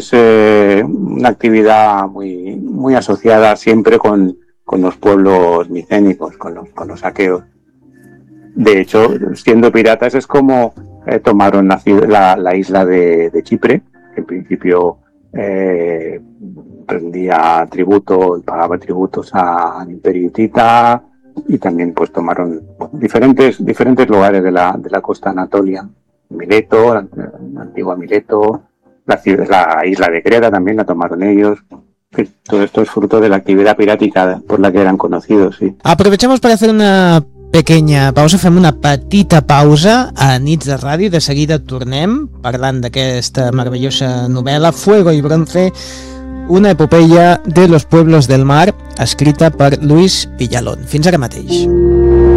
es una actividad muy asociada siempre con los pueblos micénicos, con los aqueos. De hecho, siendo piratas es como tomaron la isla de Chipre, que en principio rendía tributo y pagaba tributos al Imperio hitita, y también pues tomaron diferentes lugares de la costa anatolia. Mileto, la antigua Mileto, la isla de Creta también la tomaron ellos. Todo esto es fruto de la actividad pirática por la que eran conocidos, sí. Aprovechamos para hacer una pequeña pausa, fem una petita pausa a Nits de Ràdio, de seguida tornem parlant d'aquesta meravellosa novel·la Fuego y Bronce, una epopeia de los pueblos del mar, escrita per Luis Villalón. Fins ara mateix.